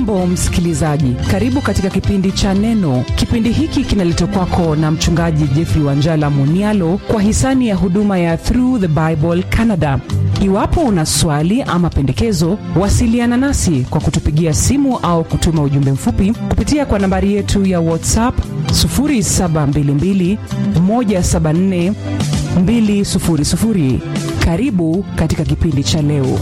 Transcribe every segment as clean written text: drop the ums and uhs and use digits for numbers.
Hujambo msikilizaji, karibu katika kipindi cha Neno. Kipindi hiki kinaletwa kwako na mchungaji Jeffrey Wanjala Munialo kwa hisani ya huduma ya Through the Bible Canada. Iwapo una swali ama pendekezo, wasiliana nasi kwa kutupigia simu au kutuma ujumbe mfupi kupitia kwa nambari yetu ya WhatsApp 0722 174 200. Karibu katika kipindi cha leo.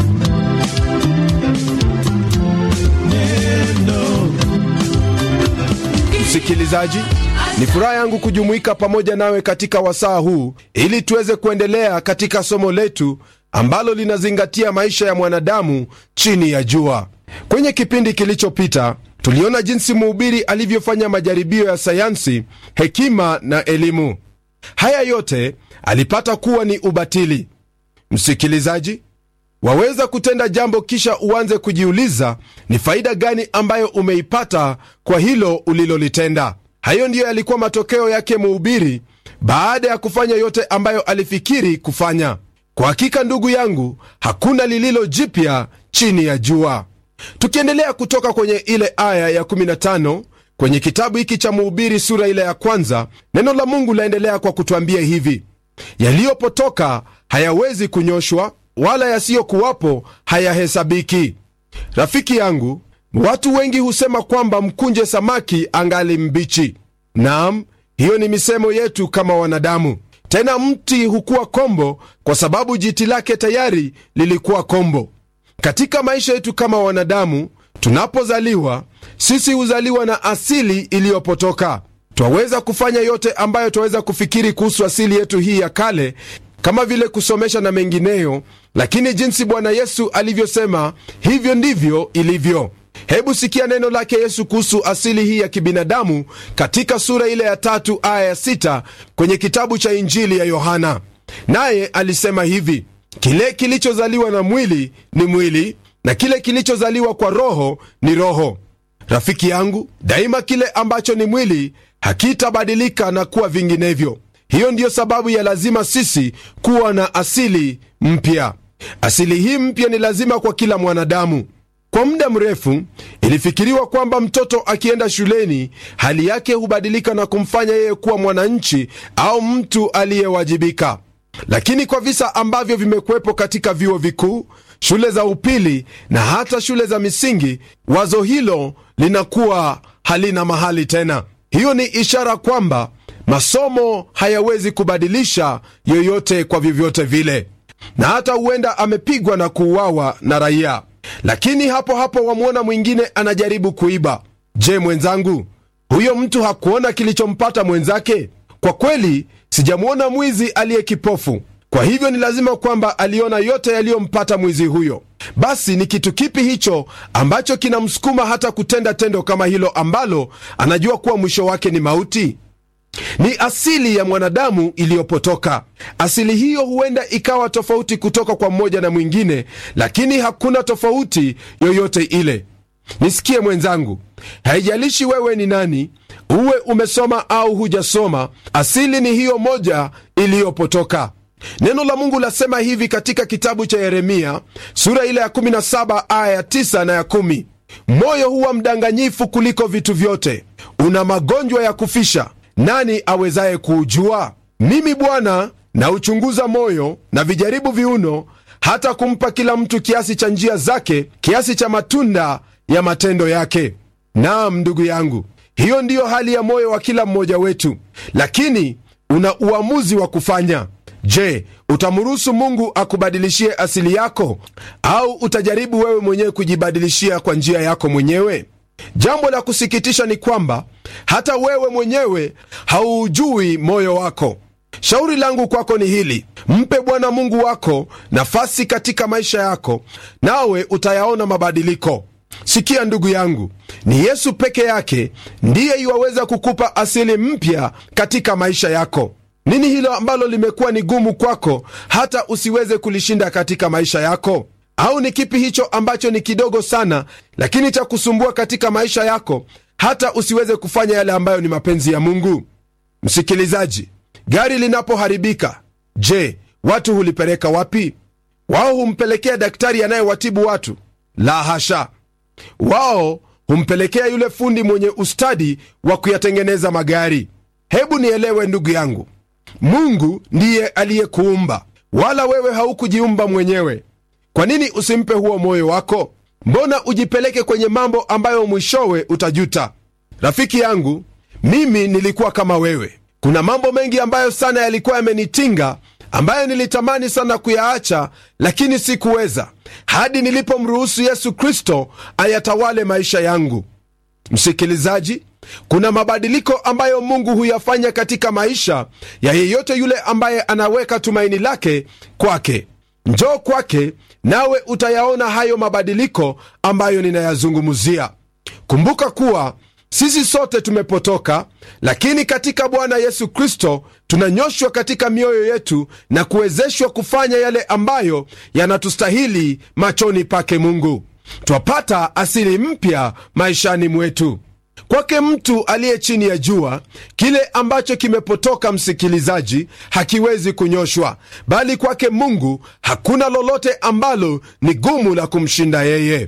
Msikilizaji, ni furaha yangu kujumuika pamoja nawe katika wasaa huu ili tuweze kuendelea katika somo letu ambalo linazingatia maisha ya mwanadamu chini ya jua. Kwenye kipindi kilichopita tuliona jinsi mhubiri alivyofanya majaribio ya sayansi, hekima na elimu. Haya yote alipata kuwa ni ubatili. Msikilizaji, waweza kutenda jambo kisha uanze kujiuliza ni faida gani ambayo umeipata kwa hilo ulilolitenda. Hayo ndiyo yalikuwa matokeo yake mhubiri baada ya kufanya yote ambayo alifikiri kufanya. Kwa hakika ndugu yangu, hakuna lililo jipya chini ya jua. Tukiendelea kutoka kwenye ile aya ya 15 kwenye kitabu hiki cha Mhubiri sura ile ya kwanza, neno la Mungu laendelea kwa kutuambia hivi: yaliyopotoka hayawezi kunyoshwa, wala yasiyokuwapo hayahesabiki. Rafiki yangu, watu wengi husema kwamba mkunje samaki angali mbichi. Naam, hiyo ni misemo yetu kama wanadamu. Tena mti hukua kombo kwa sababu jiti lake tayari lilikuwa kombo. Katika maisha yetu kama wanadamu, tunapozaliwa sisi huzaliwa na asili iliyopotoka. Twaweza kufanya yote ambayo twaweza kufikiri kuhusu asili yetu hii ya kale, kama vile kusomesha na mengineyo, lakini jinsi Bwana Yesu alivyosema, hivyo ndivyo ilivyo. Hebu sikia neno lake Yesu kuhusu asili hii ya kibinadamu katika sura ile ya 3 aya ya 6 kwenye kitabu cha Injili ya Yohana. Naye alisema hivi: kile kilichozaliwa na mwili ni mwili, na kile kilichozaliwa kwa roho ni roho. Rafiki yangu, daima kile ambacho ni mwili hakitabadilika na kuwa vinginevyo. Hiyo ndiyo sababu ya lazima sisi kuwa na asili mpya. Asili hii mpya ni lazima kwa kila mwanadamu. Kwa muda mrefu ilifikiriwa kwamba mtoto akienda shuleni hali yake hubadilika na kumfanya yeye kuwa mwananchi au mtu aliyewajibika. Lakini kwa visa ambavyo vimekuwepo katika vyuo vikuu, shule za upili na hata shule za misingi, wazo hilo linakuwa halina mahali tena. Hiyo ni ishara kwamba masomo hayawezi kubadilisha yoyote kwa vyovyote vile, na hata huenda amepigwa na kuuawa na raia. Lakini hapo hapo wamwona mwingine anajaribu kuiba. Je, mwenzangu, huyo mtu hakuona kilichompata mwenzake? Kwa kweli sijamwona mwizi aliye kipofu. Kwa hivyo ni lazima kwamba aliona yote yaliyompata mwizi huyo. Basi ni kitu kipi hicho ambacho kinamsukuma hata kutenda tendo kama hilo ambalo anajua kuwa mwisho wake ni mauti? Ni asili ya mwanadamu iliyopotoka. Asili hiyo huenda ikawa tofauti kutoka kwa mmoja na mwingine, lakini hakuna tofauti yoyote ile. Nisikie mwenzangu, haijalishi wewe ni nani, uwe umesoma au hujasoma, asili ni hiyo moja iliyopotoka. Neno la Mungu lasema hivi katika kitabu cha Yeremia sura ile ya 17 aya ya 9 na ya 10: moyo huwa mdanganyifu kuliko vitu vyote, una magonjwa ya kufisha, nani awezaye kuujua? Mimi Bwana na uchunguza moyo na vijaribu viuno, hata kumpa kila mtu kiasi cha njia zake, kiasi cha matunda ya matendo yake. Naam ndugu yangu, hiyo ndiyo hali ya moyo wa kila mmoja wetu, lakini una uamuzi wa kufanya. Je, utamruhusu Mungu akubadilishie asili yako, au utajaribu wewe mwenyewe kujibadilishia kwa njia yako mwenyewe? Jambo la kusikitisha ni kwamba hata wewe mwenyewe haujui moyo wako. Shauri langu kwako ni hili: mpe Bwana Mungu wako nafasi katika maisha yako, nawe utayaona mabadiliko. Sikia ndugu yangu, ni Yesu peke yake ndiye yuwaweza kukupa asili mpya katika maisha yako. Nini hilo ambalo limekuwa ni gumu kwako hata usiweze kulishinda katika maisha yako? Au ni kipi hicho ambacho ni kidogo sana lakini cha kusumbua katika maisha yako hata usiweze kufanya yale ambayo ni mapenzi ya Mungu? Msikilizaji, gari linapoharibika, je, watu hulipeleka wapi? Wao humpelekea daktari anayewatibu watu? La hasha. Wao humpelekea yule fundi mwenye ustadi wa kuyatengeneza magari. Hebu nielewe ndugu yangu, Mungu ndiye aliyekuumba, wala wewe haukujiumba mwenyewe. Kwa nini usimpe huo moyo wako? Mbona ujipeleke kwenye mambo ambayo mwishowe utajuta? Rafiki yangu, mimi nilikuwa kama wewe. Kuna mambo mengi ambayo sana yalikuwa yamenitinga, ambayo nilitamani sana kuyaacha, lakini sikuweza, hadi nilipomruhusu Yesu Kristo ayatawale maisha yangu. Msikilizaji, kuna mabadiliko ambayo Mungu huyafanya katika maisha ya yeyote yule ambaye anaweka tumaini lake kwake. Njoo kwake nawe utayaona hayo mabadiliko ambayo ninayazungumzia. Kumbuka kuwa sisi sote tumepotoka, lakini katika Bwana Yesu Kristo tunanyoshwa katika mioyo yetu na kuwezeshwa kufanya yale ambayo yanatustahili machoni pake Mungu. Twapata asili mpya maishani mwetu. Kwake mtu aliye chini ya jua, kile ambacho kimepotoka, msikilizaji, hakiwezi kunyoshwa, bali kwake Mungu hakuna lolote ambalo ni gumu la kumshinda yeye.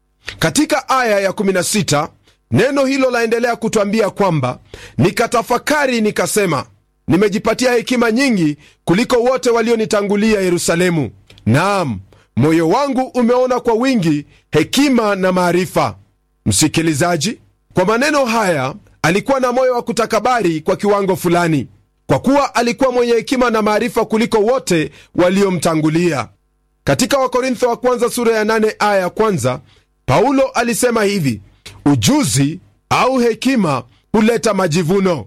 Katika aya ya 16 neno hilo laendelea kutwambia kwamba, nikatafakari nikasema, nimejipatia hekima nyingi kuliko wote walionitangulia Yerusalemu. Naam, moyo wangu umeona kwa wingi hekima na maarifa. Msikilizaji, kwa maneno haya alikuwa na moyo wa kutakabari kwa kiwango fulani, kwa kuwa alikuwa mwenye hekima na maarifa kuliko wote waliomtangulia. Katika Wakorintho wa kwanza sura ya 8 aya ya kwanza, Paulo alisema hivi: ujuzi au hekima huleta majivuno.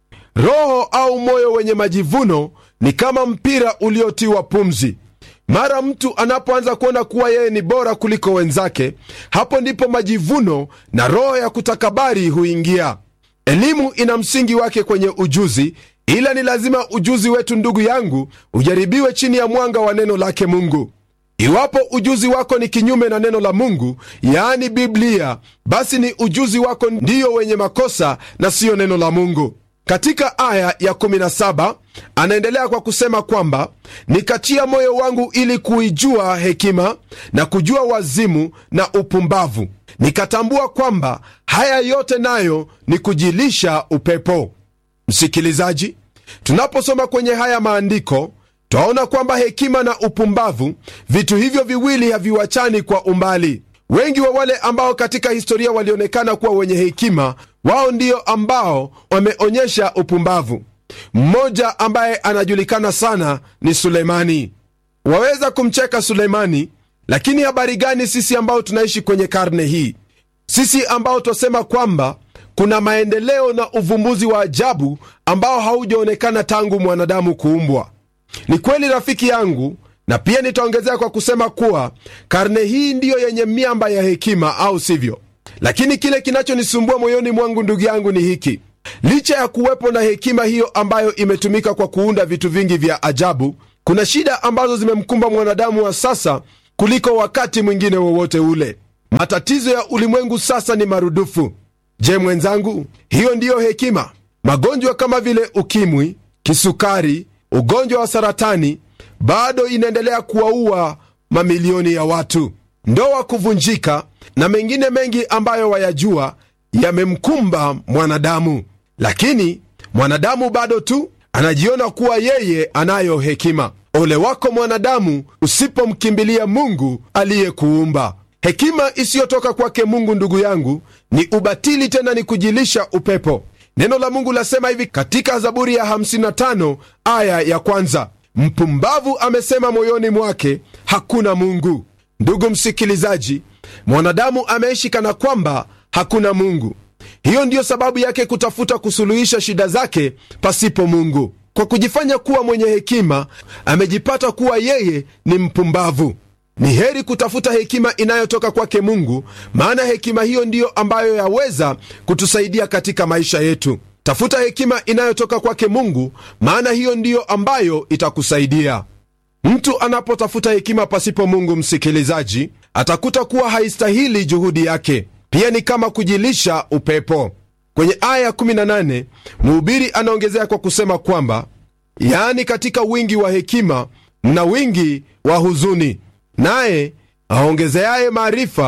Roho au moyo wenye majivuno ni kama mpira uliotiwa pumzi. Mara mtu anapoanza kuona kuwa yeye ni bora kuliko wenzake, hapo ndipo majivuno na roho ya kutakabari huingia. Elimu ina msingi wake kwenye ujuzi, ila ni lazima ujuzi wetu, ndugu yangu, ujaribiwe chini ya mwanga wa neno lake Mungu. Iwapo ujuzi wako ni kinyume na neno la Mungu, yaani Biblia, basi ni ujuzi wako ndiyo wenye makosa na siyo neno la Mungu. Katika aya ya 17 anaendelea kwa kusema kwamba, nikatia moyo wangu ili kuijua hekima na kujua wazimu na upumbavu, nikatambua kwamba haya yote nayo ni kujilisha upepo. Msikilizaji, tunaposoma kwenye haya maandiko twaona kwamba hekima na upumbavu, vitu hivyo viwili haviwachani kwa umbali. Wengi wa wale ambao katika historia walionekana kuwa wenye hekima, wao ndio ambao wameonyesha upumbavu. Mmoja ambaye anajulikana sana ni Sulemani. Waweza kumcheka Sulemani, lakini habari gani sisi ambao tunaishi kwenye karne hii? Sisi ambao twasema kwamba kuna maendeleo na uvumbuzi wa ajabu ambao haujaonekana tangu mwanadamu kuumbwa. Ni kweli rafiki yangu, na pia nitaongezea kwa kusema kuwa karne hii ndiyo yenye miamba ya hekima, au sivyo? Lakini kile kinachonisumbua moyoni mwangu, ndugu yangu, ni hiki: licha ya kuwepo na hekima hiyo ambayo imetumika kwa kuunda vitu vingi vya ajabu, kuna shida ambazo zimemkumba mwanadamu wa sasa kuliko wakati mwingine wowote ule. Matatizo ya ulimwengu sasa ni marudufu. Je, mwenzangu, hiyo ndiyo hekima? Magonjwa kama vile ukimwi, kisukari, ugonjwa wa saratani bado inaendelea kuwaua mamilioni ya watu. Ndoa kuvunjika na mengine mengi ambayo wayajua yamemkumba mwanadamu. Lakini mwanadamu bado tu anajiona kuwa yeye anayo hekima. Ole wako mwanadamu usipomkimbilia Mungu aliyekuumba. Hekima isiyotoka kwake Mungu, ndugu yangu, ni ubatili, tena ni kujilisha upepo. Neno la Mungu lasema hivi katika Zaburi ya 55 aya ya kwanza: mpumbavu amesema moyoni mwake, hakuna Mungu. Ndugu msikilizaji, mwanadamu ameishi kana kwamba hakuna Mungu. Hiyo ndiyo sababu yake kutafuta kusuluhisha shida zake pasipo Mungu. Kwa kujifanya kuwa mwenye hekima, amejipata kuwa yeye ni mpumbavu. Ni heri kutafuta hekima inayotoka kwake Mungu, maana hekima hiyo ndiyo ambayo yaweza kutusaidia katika maisha yetu. Tafuta hekima inayotoka kwake Mungu, maana hiyo ndiyo ambayo itakusaidia. Mtu anapotafuta hekima pasipo Mungu, msikilizaji, atakuta kuwa haistahili juhudi yake. Pia ni kama kujilisha upepo. Kwenye aya 18 mhubiri anaongezea kwa kusema kwamba, yaani katika wingi wa hekima mna wingi wa huzuni, naye aongezeaye maarifa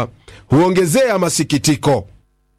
huongezea masikitiko.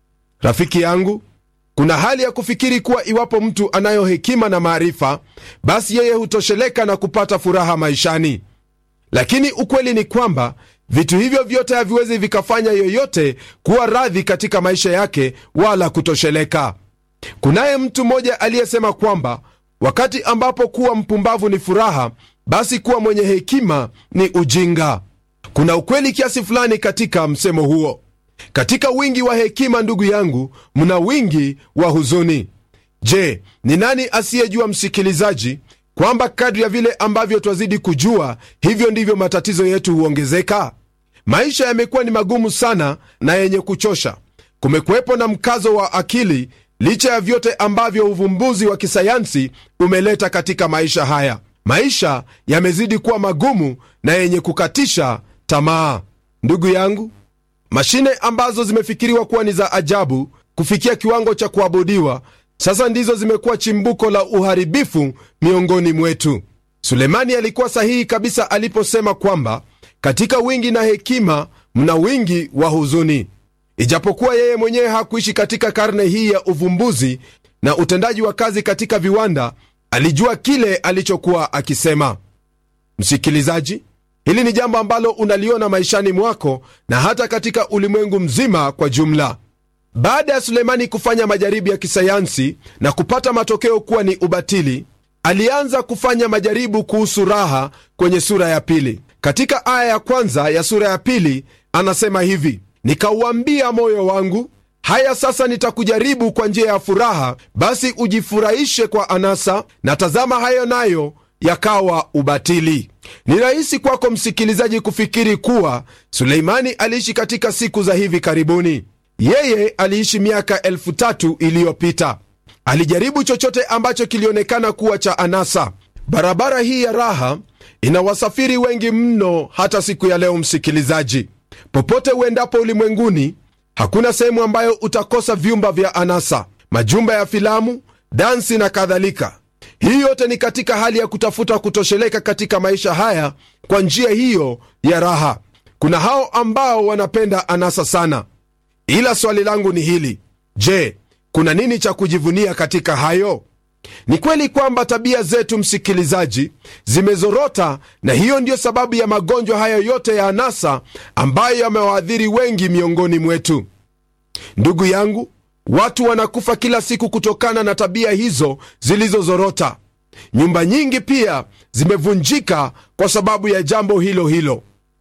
Rafiki yangu, kuna hali ya kufikiri kuwa iwapo mtu anayo hekima na maarifa, basi yeye hutosheleka na kupata furaha maishani. Lakini ukweli ni kwamba vitu hivyo vyote haviwezi vikafanya yoyote kuwa radhi katika maisha yake wala kutosheleka. Kunaye mtu mmoja aliyesema kwamba wakati ambapo kuwa mpumbavu ni furaha, basi kuwa mwenye hekima ni ujinga. Kuna ukweli kiasi fulani katika msemo huo. Katika wingi wa hekima, ndugu yangu, mna wingi wa huzuni. Je, ni nani asiyejua, msikilizaji, kwamba kadri ya vile ambavyo twazidi kujua, hivyo ndivyo matatizo yetu huongezeka? Maisha yamekuwa ni magumu sana na yenye kuchosha. Kumekuwepo na mkazo wa akili, licha ya vyote ambavyo uvumbuzi wa kisayansi umeleta katika maisha haya. Maisha yamezidi kuwa magumu na yenye kukatisha tamaa. Ndugu yangu, mashine ambazo zimefikiriwa kuwa ni za ajabu kufikia kiwango cha kuabudiwa, sasa ndizo zimekuwa chimbuko la uharibifu miongoni mwetu. Sulemani alikuwa sahihi kabisa aliposema kwamba katika wingi na hekima mna wingi wa huzuni. Ijapokuwa yeye mwenyewe hakuishi katika karne hii ya uvumbuzi na utendaji wa kazi katika viwanda, alijua kile alichokuwa akisema. Msikilizaji, hili ni jambo ambalo unaliona maishani mwako na hata katika ulimwengu mzima kwa jumla. Baada ya Sulemani kufanya majaribu ya kisayansi na kupata matokeo kuwa ni ubatili, alianza kufanya majaribu kuhusu raha kwenye sura ya pili. Katika aya ya kwanza ya sura ya pili anasema hivi: nikauambia moyo wangu, haya sasa nitakujaribu kwa njia ya furaha, basi ujifurahishe kwa anasa, na tazama hayo nayo yakawa ubatili. Ni rahisi kwako msikilizaji kufikiri kuwa Suleimani aliishi katika siku za hivi karibuni. Yeye aliishi miaka 3,000 iliyopita. Alijaribu chochote ambacho kilionekana kuwa cha anasa. Barabara hii ya raha ina wasafiri wengi mno hata siku ya leo. Msikilizaji, popote uendapo ulimwenguni, hakuna sehemu ambayo utakosa vyumba vya anasa, majumba ya filamu, dansi na kadhalika. Hii yote ni katika hali ya kutafuta kutosheleka katika maisha haya kwa njia hiyo ya raha. Kuna hao ambao wanapenda anasa sana, ila swali langu ni hili: je, kuna nini cha kujivunia katika hayo? Ni kweli kwamba tabia zetu, msikilizaji, zimezorota, na hiyo ndiyo sababu ya magonjwa hayo yote ya anasa ambayo yamewaadhiri wengi miongoni mwetu. Ndugu yangu, watu wanakufa kila siku kutokana na tabia hizo zilizozorota. Nyumba nyingi pia zimevunjika kwa sababu ya jambo hilo hilo.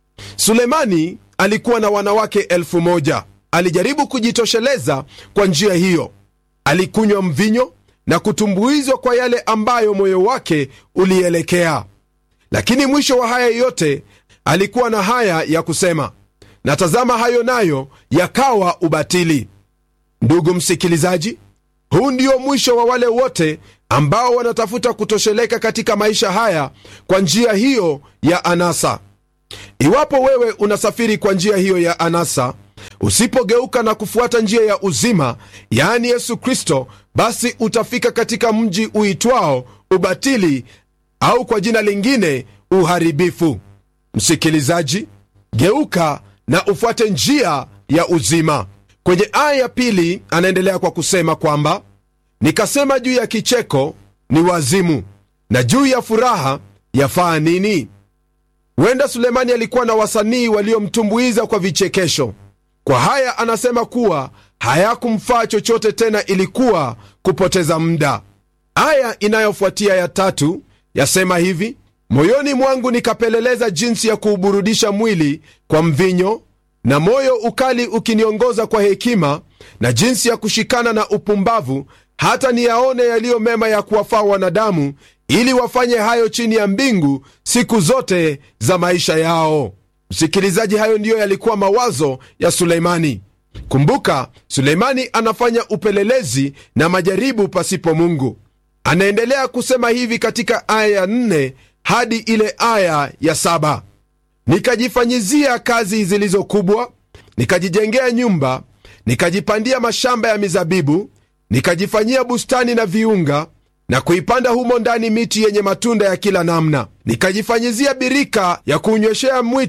Sulemani alikuwa na wanawake 1,000. Alijaribu kujitosheleza kwa njia hiyo. Alikunywa mvinyo na kutumbuizwa kwa yale ambayo moyo wake ulielekea. Lakini mwisho wa haya yote alikuwa na haya ya kusema, na tazama hayo nayo yakawa ubatili. Ndugu msikilizaji, huu ndio mwisho wa wale wote ambao wanatafuta kutosheleka katika maisha haya kwa njia hiyo ya anasa. Iwapo wewe unasafiri kwa njia hiyo ya anasa, usipogeuka na kufuata njia ya uzima, yaani Yesu Kristo, basi utafika katika mji uitwao ubatili, au kwa jina lingine uharibifu. Msikilizaji, geuka na ufuate njia ya uzima. Kwenye aya ya pili anaendelea kwa kusema kwamba nikasema, juu ya kicheko ni wazimu, na juu ya furaha yafaa nini? Huenda Sulemani alikuwa na wasanii waliomtumbuiza kwa vichekesho. Kwa haya anasema kuwa hayakumfaa chochote tena, ilikuwa kupoteza muda. Aya inayofuatia ya 3 yasema hivi: moyoni mwangu nikapeleleza jinsi ya kuuburudisha mwili kwa mvinyo, na moyo ukali ukiniongoza kwa hekima, na jinsi ya kushikana na upumbavu, hata niyaone yaliyo mema ya kuwafaa wanadamu, ili wafanye hayo chini ya mbingu siku zote za maisha yao. Msikilizaji, hayo ndiyo yalikuwa mawazo ya Suleimani. Kumbuka, Suleimani anafanya upelelezi na majaribu pasipo Mungu. Anaendelea kusema hivi katika aya ya 4 hadi ile aya ya 7: nikajifanyizia kazi zilizo kubwa, nikajijengea nyumba, nikajipandia mashamba ya mizabibu, nikajifanyia bustani na viunga, na kuipanda humo ndani miti yenye matunda ya kila namna. Nikajifanyizia birika ya kunyweshea mwitu,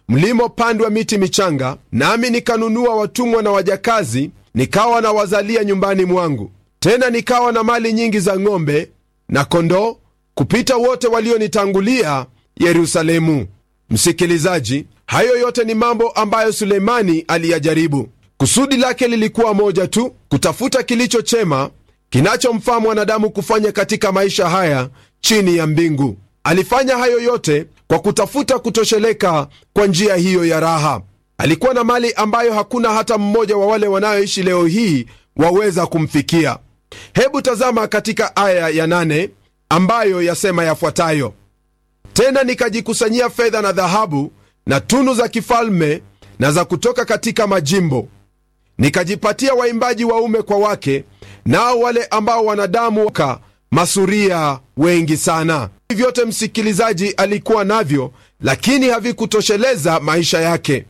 mlimopandwa miti michanga, nami nikanunua watumwa na wajakazi, nikawa na wazalia nyumbani mwangu. Tena nikawa na mali nyingi za ng'ombe na kondoo kupita wote walionitangulia Yerusalemu. Msikilizaji, hayo yote ni mambo ambayo Sulemani aliyajaribu. Kusudi lake lilikuwa moja tu, kutafuta kilicho chema kinachomfaa mwanadamu kufanya katika maisha haya chini ya mbingu. Alifanya hayo yote kwa kutafuta kutosheleka kwa njia hiyo ya raha. Alikuwa na mali ambayo hakuna hata mmoja wa wale wanaoishi leo hii waweza kumfikia. Hebu tazama katika aya ya 8 ambayo yasema yafuatayo: tena nikajikusanyia fedha na dhahabu na tunu za kifalme na za kutoka katika majimbo, nikajipatia waimbaji waume kwa wake, nao wale ambao wanadamu waka masuria wengi sana. Vyote msikilizaji alikuwa navyo, lakini havikutosheleza maisha yake.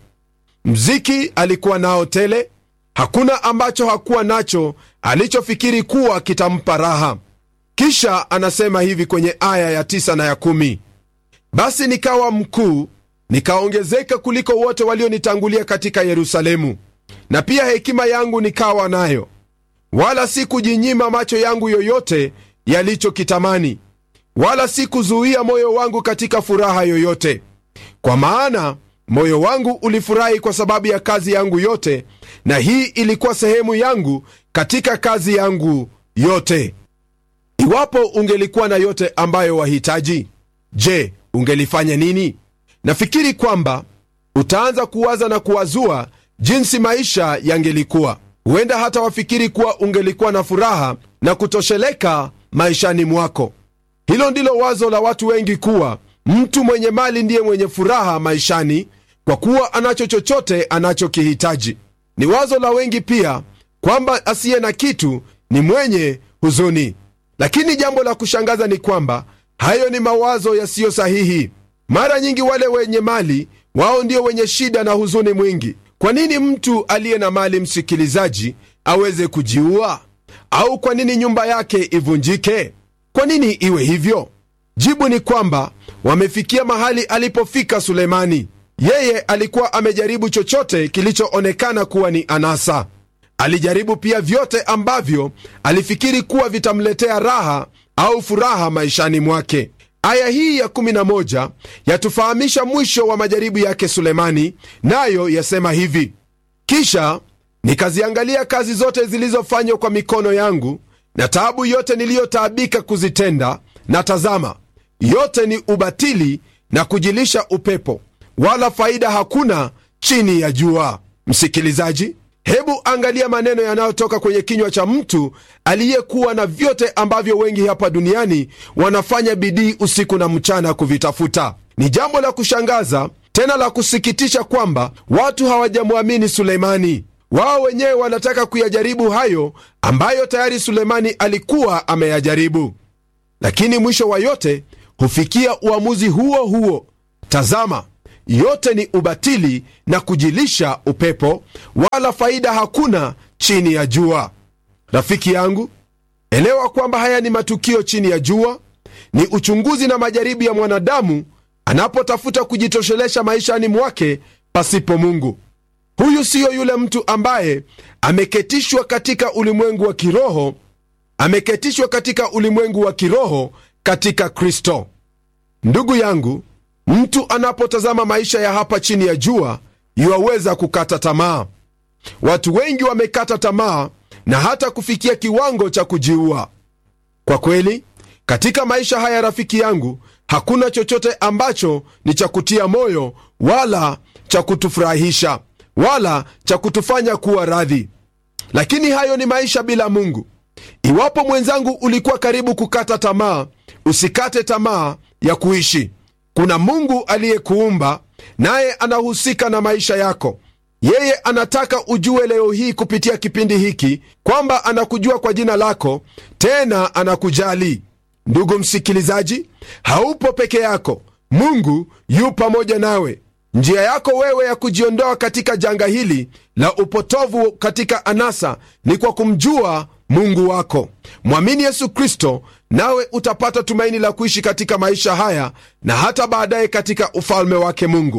Mziki alikuwa nao tele, hakuna ambacho hakuwa nacho alichofikiri kuwa kitampa raha. Kisha anasema hivi kwenye aya ya 9 na ya 10: basi nikawa mkuu, nikaongezeka kuliko wote walionitangulia katika Yerusalemu, na pia hekima yangu nikawa nayo, wala sikujinyima macho yangu yoyote yalichokitamani, wala sikuzuia moyo wangu katika furaha yoyote. Kwa maana moyo wangu ulifurahi kwa sababu ya kazi yangu yote, na hii ilikuwa sehemu yangu katika kazi yangu yote. Iwapo ungelikuwa na yote ambayo wahitaji, je, ungelifanya nini? Nafikiri kwamba utaanza kuwaza na kuwazua jinsi maisha yangelikuwa. Huenda hata wafikiri kuwa ungelikuwa na furaha na kutosheleka maishani mwako. Hilo ndilo wazo la watu wengi, kuwa mtu mwenye mali ndiye mwenye furaha maishani, kwa kuwa anacho chochote anachokihitaji. Ni wazo la wengi pia kwamba asiye na kitu ni mwenye huzuni. Lakini jambo la kushangaza ni kwamba hayo ni mawazo yasiyo sahihi. Mara nyingi wale wenye mali wao ndio wenye shida na huzuni mwingi. Kwa nini mtu aliye na mali, msikilizaji, aweze kujiua? Au kwa nini nyumba yake ivunjike? Kwa nini iwe hivyo? Jibu ni kwamba wamefikia mahali alipofika Sulemani. Yeye alikuwa amejaribu chochote kilichoonekana kuwa ni anasa. Alijaribu pia vyote ambavyo alifikiri kuwa vitamletea raha au furaha maishani mwake. Aya hii ya 11 yatufahamisha mwisho wa majaribu yake Sulemani, nayo yasema hivi: kisha nikaziangalia kazi zote zilizofanywa kwa mikono yangu na taabu yote niliyotaabika kuzitenda, na tazama, yote ni ubatili na kujilisha upepo, wala faida hakuna chini ya jua. Msikilizaji, hebu angalia maneno yanayotoka kwenye kinywa cha mtu aliyekuwa na vyote ambavyo wengi hapa duniani wanafanya bidii usiku na mchana kuvitafuta. Ni jambo la kushangaza tena la kusikitisha kwamba watu hawajamwamini Sulemani. Wao wenyewe wanataka kuyajaribu hayo ambayo tayari Sulemani alikuwa ameyajaribu, lakini mwisho wa yote hufikia uamuzi huo huo: tazama, yote ni ubatili na kujilisha upepo, wala faida hakuna chini ya jua. Rafiki yangu, elewa kwamba haya ni matukio chini ya jua, ni uchunguzi na majaribu ya mwanadamu anapotafuta kujitoshelesha maishani mwake pasipo Mungu. Huyu siyo yule mtu ambaye ameketishwa katika ulimwengu wa kiroho, ameketishwa katika ulimwengu wa kiroho katika Kristo. Ndugu yangu, mtu anapotazama maisha ya hapa chini ya jua, yuwaweza kukata tamaa. Watu wengi wamekata tamaa na hata kufikia kiwango cha kujiua. Kwa kweli, katika maisha haya, rafiki yangu, hakuna chochote ambacho ni cha kutia moyo, wala cha kutufurahisha, wala cha kutufanya kuwa radhi. Lakini hayo ni maisha bila Mungu. Iwapo mwenzangu ulikuwa karibu kukata tamaa, usikate tamaa ya kuishi. Kuna Mungu aliyekuumba, naye anahusika na maisha yako. Yeye anataka ujue leo hii kupitia kipindi hiki kwamba anakujua kwa jina lako, tena anakujali. Ndugu msikilizaji, haupo peke yako. Mungu yu pamoja nawe. Njia yako wewe ya kujiondoa katika janga hili la upotovu katika anasa ni kwa kumjua Mungu wako. Mwamini Yesu Kristo, nawe utapata tumaini la kuishi katika maisha haya na hata baadaye katika ufalme wake Mungu.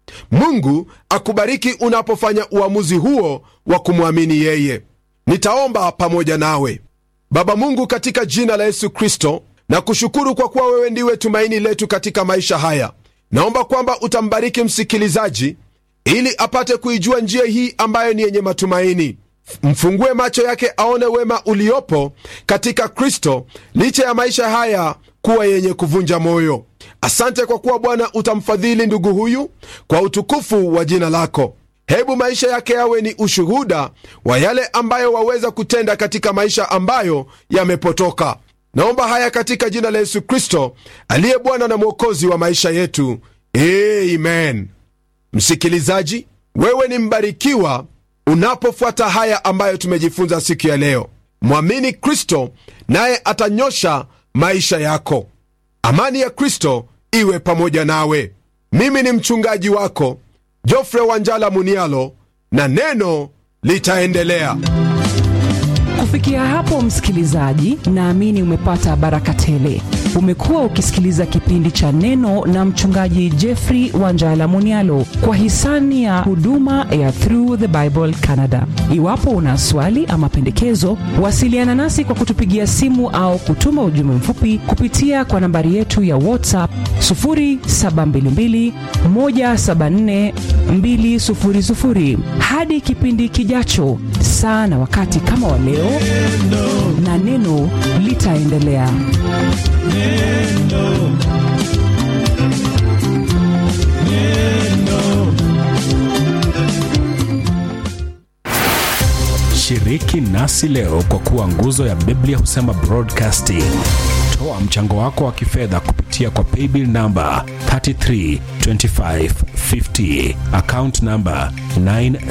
Mungu akubariki unapofanya uamuzi huo wa kumwamini yeye. Nitaomba pamoja nawe. Baba Mungu, katika jina la Yesu Kristo, na kushukuru kwa kuwa wewe ndiwe tumaini letu katika maisha haya. Naomba kwamba utambariki msikilizaji ili apate kuijua njia hii ambayo ni yenye matumaini. Mfungue macho yake aone wema uliopo katika Kristo, licha ya maisha haya kuwa yenye kuvunja moyo. Asante kwa kuwa Bwana utamfadhili ndugu huyu kwa utukufu wa jina lako. Hebu maisha yake yawe ni ushuhuda wa yale ambayo waweza kutenda katika maisha ambayo yamepotoka. Naomba haya katika jina la Yesu Kristo, aliye Bwana na Mwokozi wa maisha yetu. Amen. Msikilizaji, wewe ni mbarikiwa unapofuata haya ambayo tumejifunza siku ya leo. Mwamini Kristo naye atanyosha maisha yako. Amani ya Kristo iwe pamoja nawe. Mimi ni mchungaji wako Geoffrey Wanjala Munialo, na neno litaendelea. Kufikia hapo msikilizaji, naamini umepata baraka tele. Umekuwa ukisikiliza kipindi cha Neno na mchungaji Geoffrey Wanjala Munialo kwa hisani ya huduma ya Through the Bible Canada. Iwapo una swali ama pendekezo, wasiliana nasi kwa kutupigia simu au kutuma ujumbe mfupi kupitia kwa nambari yetu ya WhatsApp 0722 174 200. Hadi kipindi kijacho, saa na wakati kama wa leo, na neno litaendelea. Shiriki nasi leo kwa kuwa nguzo ya Biblia Husema Broadcasting. Toa mchango wako wa kifedha kupitia kwa paybill number 332550, account number 9